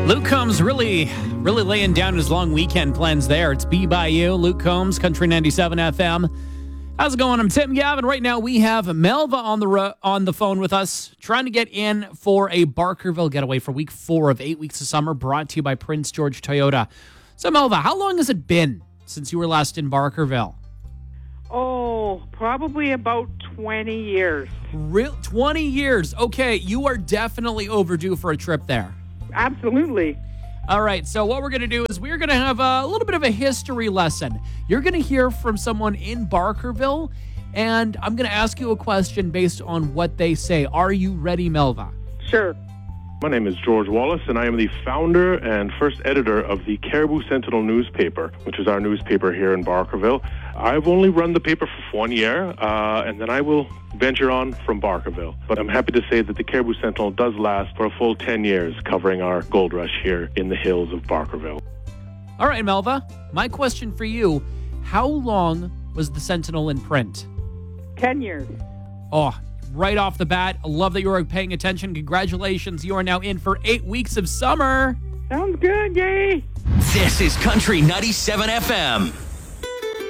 Luke Combs really laying down his long weekend plans there. It's Be By You, Luke Combs, Country 97 FM. How's it going? I'm Tim Gavin. Right now we have Melva on the phone with us, trying to get in for a Barkerville getaway for week 4 of 8 weeks of summer, brought to you by Prince George Toyota. So Melva, how long has it been since you were last in Barkerville? Oh, probably about 20 years. 20 years. Okay, you are definitely overdue for a trip there. Absolutely. All right, so what we're going to do is we're going to have a little bit of a history lesson. You're going to hear from someone in Barkerville, and I'm going to ask you a question based on what they say. Are you ready, Melva? Sure. My name is George Wallace, and I am the founder and first editor of the Caribou Sentinel newspaper, which is our newspaper here in Barkerville. I've only run the paper for 1 year, and then I will venture on from Barkerville. But I'm happy to say that the Caribou Sentinel does last for a full 10 years, covering our gold rush here in the hills of Barkerville. All right, Melva, my question for you, how long was the Sentinel in print? 10 years. Oh, right off the bat, I love that you are paying attention. Congratulations, you are now in for 8 weeks of summer. Sounds good, yay! This is Country 97 FM.